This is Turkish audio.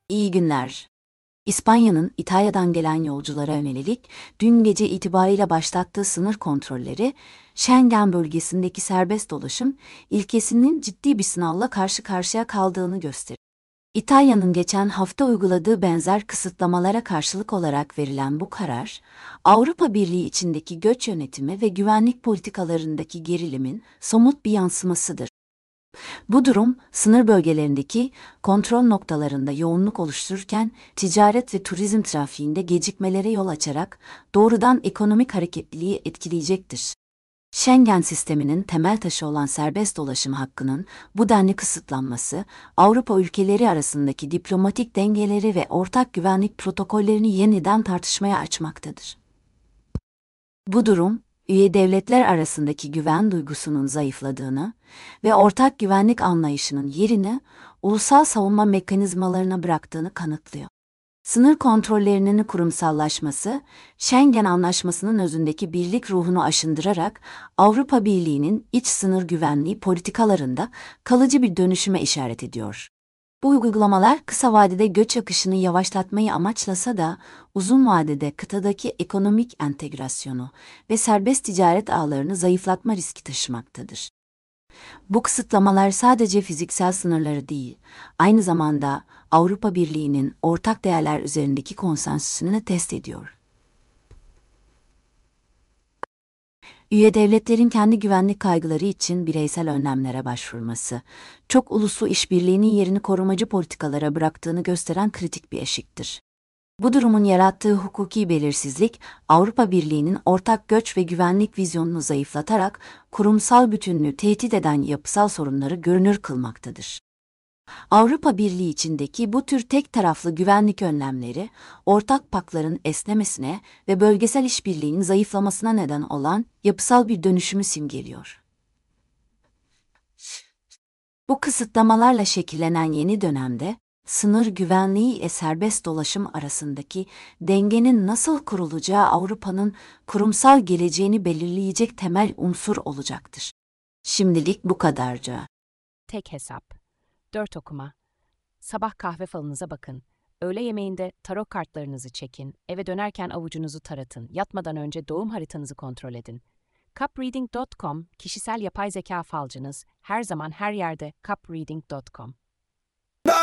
İyi günler. İspanya'nın İtalya'dan gelen yolculara yönelik dün gece itibariyle başlattığı sınır kontrolleri, Schengen bölgesindeki serbest dolaşım ilkesinin ciddi bir sınavla karşı karşıya kaldığını gösteriyor. İtalya'nın geçen hafta uyguladığı benzer kısıtlamalara karşılık olarak verilen bu karar, Avrupa Birliği içindeki göç yönetimi ve güvenlik politikalarındaki gerilimin somut bir yansımasıdır. Bu durum, sınır bölgelerindeki kontrol noktalarında yoğunluk oluştururken, ticaret ve turizm trafiğinde gecikmelere yol açarak doğrudan ekonomik hareketliliği etkileyecektir. Schengen sisteminin temel taşı olan serbest dolaşım hakkının bu denli kısıtlanması, Avrupa ülkeleri arasındaki diplomatik dengeleri ve ortak güvenlik protokollerini yeniden tartışmaya açmaktadır. Bu durum, üye devletler arasındaki güven duygusunun zayıfladığını ve ortak güvenlik anlayışının yerini ulusal savunma mekanizmalarına bıraktığını kanıtlıyor. Sınır kontrollerinin kurumsallaşması, Schengen Anlaşması'nın özündeki birlik ruhunu aşındırarak Avrupa Birliği'nin iç sınır güvenliği politikalarında kalıcı bir dönüşüme işaret ediyor. Bu uygulamalar kısa vadede göç akışını yavaşlatmayı amaçlasa da uzun vadede kıtadaki ekonomik entegrasyonu ve serbest ticaret ağlarını zayıflatma riski taşımaktadır. Bu kısıtlamalar sadece fiziksel sınırları değil, aynı zamanda Avrupa Birliği'nin ortak değerler üzerindeki konsensüsünü test ediyor. Üye devletlerin kendi güvenlik kaygıları için bireysel önlemlere başvurması, çok uluslu işbirliğinin yerini korumacı politikalara bıraktığını gösteren kritik bir eşiktir. Bu durumun yarattığı hukuki belirsizlik, Avrupa Birliği'nin ortak göç ve güvenlik vizyonunu zayıflatarak kurumsal bütünlüğü tehdit eden yapısal sorunları görünür kılmaktadır. Avrupa Birliği içindeki bu tür tek taraflı güvenlik önlemleri, ortak pakların esnemesine ve bölgesel işbirliğinin zayıflamasına neden olan yapısal bir dönüşümü simgeliyor. Bu kısıtlamalarla şekillenen yeni dönemde, sınır güvenliği ve serbest dolaşım arasındaki dengenin nasıl kurulacağı Avrupa'nın kurumsal geleceğini belirleyecek temel unsur olacaktır. Şimdilik bu kadarca. Tek hesap. 4 okuma. Sabah kahve falınıza bakın. Öğle yemeğinde tarot kartlarınızı çekin. Eve dönerken avucunuzu taratın. Yatmadan önce doğum haritanızı kontrol edin. Cupreading.com, kişisel yapay zeka falcınız. Her zaman her yerde cupreading.com.